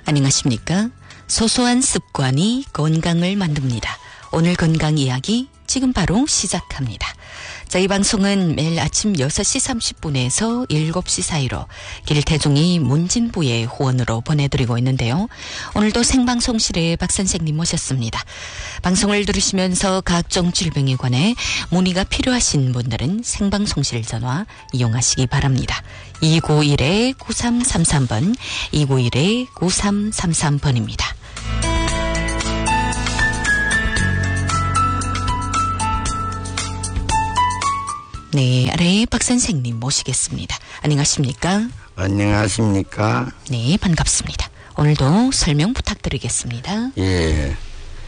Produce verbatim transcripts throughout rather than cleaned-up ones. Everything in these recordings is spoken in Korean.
안녕하십니까? 소소한 습관이 건강을 만듭니다. 오늘 건강 이야기 지금 바로 시작합니다. 자, 이 방송은 매일 아침 여섯 시 삼십 분에서 일곱 시 사이로 길태종이 문진부의 후원으로 보내드리고 있는데요. 오늘도 생방송실에 박 선생님 모셨습니다. 방송을 들으시면서 각종 질병에 관해 문의가 필요하신 분들은 생방송실 전화 이용하시기 바랍니다. 이구일 구삼삼삼 번, 이구일 구삼삼삼 번입니다. 네, 아래 박 선생님 모시겠습니다. 안녕하십니까? 안녕하십니까? 네, 반갑습니다. 오늘도 설명 부탁드리겠습니다. 예,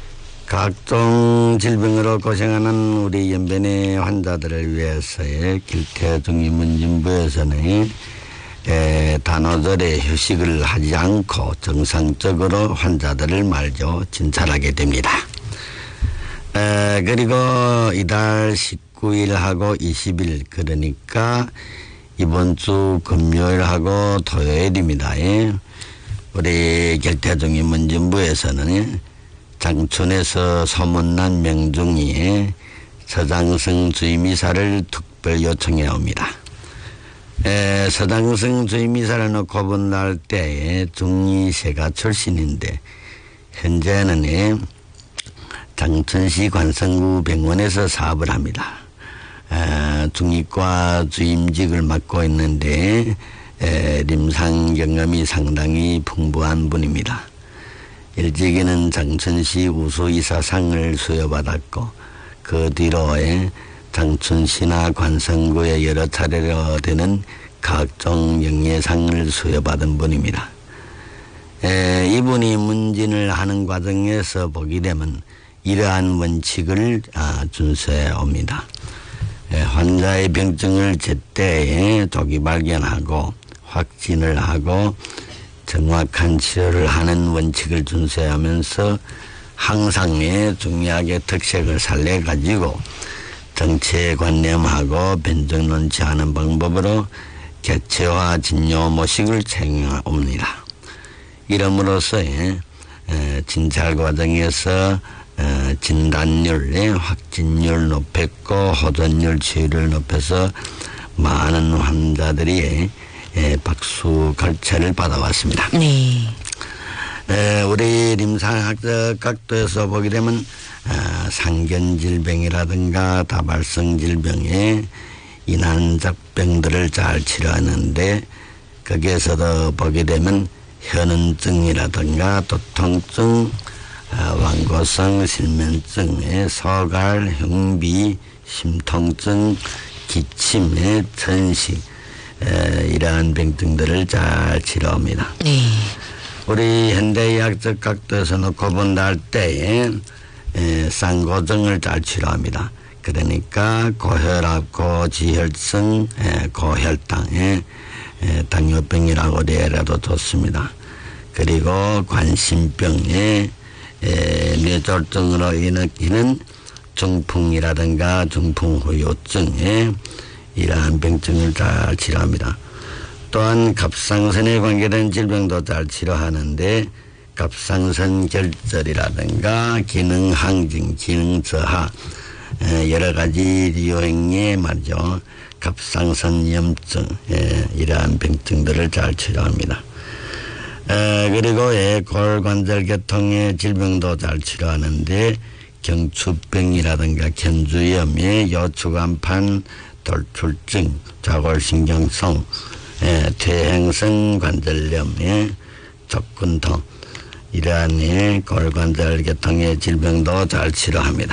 각종 질병으로 고생하는 우리 연변의 환자들을 위해서의 길태종이 문진부에서는 에, 단오절에 휴식을 하지 않고 정상적으로 환자들을 말죠 진찰하게 됩니다. 에, 그리고 이달 십구 일하고 이십 일, 그러니까 이번 주 금요일하고 토요일입니다. 예. 우리 길태종이 문진부에서는 장춘에서 소문난 명중리에 서장성 주임이사를 특별 요청해 옵니다. 에, 서장성 주임이사를 놓고 본 날 때에 중리세가 출신인데 현재는 예, 장춘시 관성구 병원에서 사업을 합니다. 에, 중이과 주임직을 맡고 있는데 에, 림상 경험이 상당히 풍부한 분입니다. 일찍이는 장춘시 우수이사상을 수여받았고 그 뒤로에 장춘시나 관성구에 여러 차례로 되는 각종 영예상을 수여받은 분입니다. 에, 이분이 문진을 하는 과정에서 보게 되면 이러한 원칙을 아, 준수해 옵니다. 에, 환자의 병증을 제때에 조기 발견하고 확진을 하고 정확한 치료를 하는 원칙을 준수하면서 항상의 중약의 특색을 살려가지고 정체관념하고 변종 논치 않은 방법으로 개체화 진료 모식을 책임해 옵니다. 이름으로써 에, 진찰 과정에서 어, 진단율, 확진율 높였고 호전율, 치유를 높여서 많은 환자들이 에, 박수 갈채를 받아왔습니다. 네. 에, 우리 림상학적 각도에서 보게 되면 어, 상견질병이라든가 다발성 질병에 인한작병들을 잘 치료하는데 거기에서도 보게 되면 현은증이라든가 도통증, 어, 완고성 실면증의 소갈, 흉비, 심통증, 기침의 천식, 에, 이러한 병증들을 잘 치료합니다. 네. 우리 현대의학적 각도에서 놓고 본다 할 때에 에, 쌍고증을 잘 치료합니다. 그러니까 고혈압, 고지혈증, 에, 고혈당, 에, 에, 당뇨병이라고 예라도 좋습니다. 그리고 관심병에 에, 뇌졸중으로 일으키는 중풍이라든가 중풍후유증에 이러한 병증을 잘 치료합니다. 또한 갑상선에 관계된 질병도 잘 치료하는데 갑상선 결절이라든가 기능 항진, 기능 저하, 에, 여러 가지 유행의 말이죠. 갑상선 염증, 에, 이러한 병증들을 잘 치료합니다. 에, 그리고 예, 골관절계통의 질병도 잘 치료하는데 경추병이라든가 견주염의 요추간판, 돌출증, 좌골신경성, 예, 퇴행성 관절염의 족근통, 이러한 예, 골관절계통의 질병도 잘 치료합니다.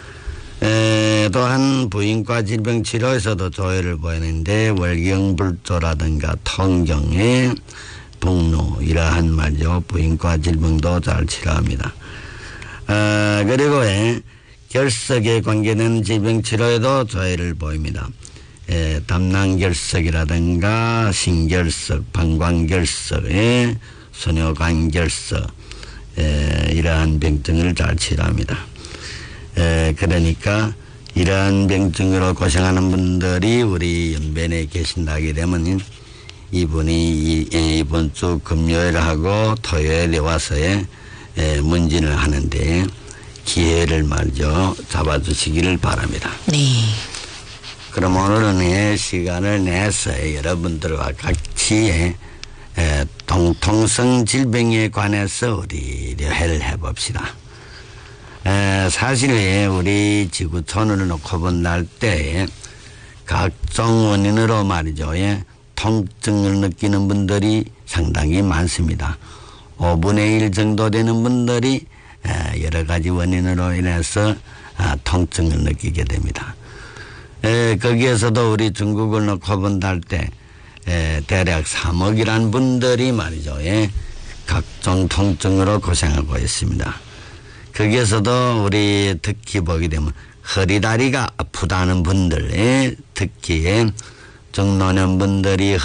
에, 또한 부인과 질병 치료에서도 조회를 보이는데 월경불조라든가 통경의 복로, 이러한 말이죠. 부인과 질병도 잘 치료합니다. 아, 그리고 예, 결석에 관계된 질병 치료에도 조회를 보입니다. 예, 담낭결석이라든가 신결석, 방광결석, 예, 소녀관결석, 예, 이러한 병증을 잘 치료합니다. 예, 그러니까 이러한 병증으로 고생하는 분들이 우리 연변에 계신다게 되면 이분이 이, 예, 이번 주 금요일하고 토요일에 와서의 예, 문진을 하는데 기회를 말이죠 잡아주시기를 바랍니다. 네. 그럼 오늘은 예, 시간을 내서 여러분들과 같이 예, 동통성 질병에 관해서 우리 대화를 해봅시다. 에, 사실 우리 지구촌을 놓고 본날 때 각종 원인으로 말이죠. 예, 통증을 느끼는 분들이 상당히 많습니다. 오분의 일 정도 되는 분들이 에, 여러 가지 원인으로 인해서 아, 통증을 느끼게 됩니다. 에, 거기에서도 우리 중국을 놓고 본날 때 에, 대략 삼억이란 분들이 말이죠. 예, 각종 통증으로 고생하고 있습니다. 거기에서도 우리 특히 보게 되면 허리다리가 아프다는 분들, 예, 특히 중노년 분들이